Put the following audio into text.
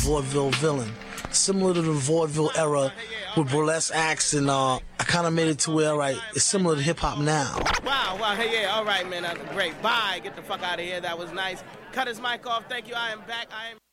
vaudeville villain. Similar to the vaudeville era with burlesque acts, and I kind of made it to where, it's similar to hip-hop now. Wow, hey, yeah, all right, man, that's great. Bye, get the fuck out of here, that was nice. Cut his mic off, thank you, I am back,